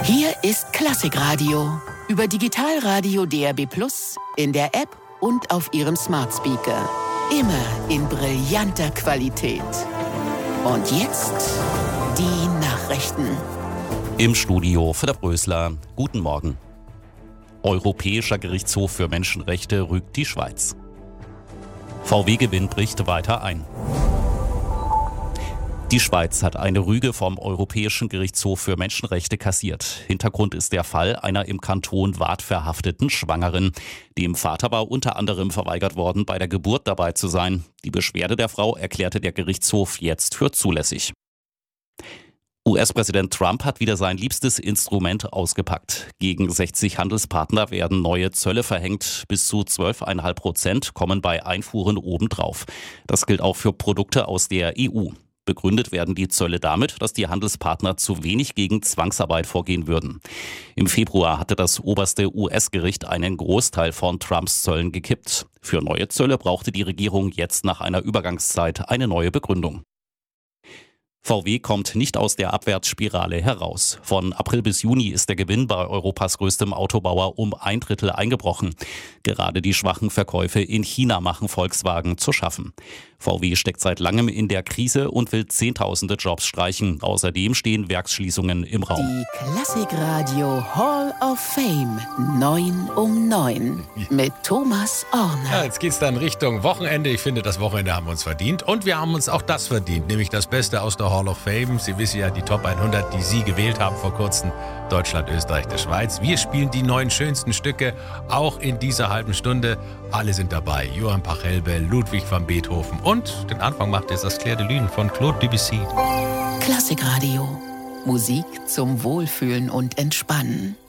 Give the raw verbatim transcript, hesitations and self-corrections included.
Hier ist Klassikradio über Digitalradio D A B plus, in der App und auf Ihrem Smart Speaker. Immer in brillanter Qualität. Und jetzt die Nachrichten. Im Studio Philipp Rösler. Guten Morgen. Europäischer Gerichtshof für Menschenrechte rügt die Schweiz. V W-Gewinn bricht weiter ein. Die Schweiz hat eine Rüge vom Europäischen Gerichtshof für Menschenrechte kassiert. Hintergrund ist der Fall einer im Kanton Waadt verhafteten Schwangeren. Dem Vater war unter anderem verweigert worden, bei der Geburt dabei zu sein. Die Beschwerde der Frau erklärte der Gerichtshof jetzt für zulässig. U S-Präsident Trump hat wieder sein liebstes Instrument ausgepackt. Gegen sechzig Handelspartner werden neue Zölle verhängt. Bis zu zwölf Komma fünf Prozent kommen bei Einfuhren obendrauf. Das gilt auch für Produkte aus der E U. Begründet werden die Zölle damit, dass die Handelspartner zu wenig gegen Zwangsarbeit vorgehen würden. Im Februar hatte das oberste U S-Gericht einen Großteil von Trumps Zöllen gekippt. Für neue Zölle brauchte die Regierung jetzt nach einer Übergangszeit eine neue Begründung. V W kommt nicht aus der Abwärtsspirale heraus. Von April bis Juni ist der Gewinn bei Europas größtem Autobauer um ein Drittel eingebrochen. Gerade die schwachen Verkäufe in China machen Volkswagen zu schaffen. V W steckt seit langem in der Krise und will Zehntausende Jobs streichen. Außerdem stehen Werksschließungen im Raum. Die Klassikradio Hall of Fame neun um neun mit Thomas Orner. Ja, jetzt geht's dann Richtung Wochenende. Ich finde, das Wochenende haben wir uns verdient. Und wir haben uns auch das verdient, nämlich das Beste aus der Hall of Fame. Sie wissen ja, die Top hundert, die Sie gewählt haben vor kurzem. Deutschland, Österreich, der Schweiz. Wir spielen die neun schönsten Stücke, auch in dieser halben Stunde. Alle sind dabei. Johann Pachelbel, Ludwig van Beethoven und den Anfang macht jetzt das Clair de Lune von Claude Debussy. Klassikradio. Musik zum Wohlfühlen und Entspannen.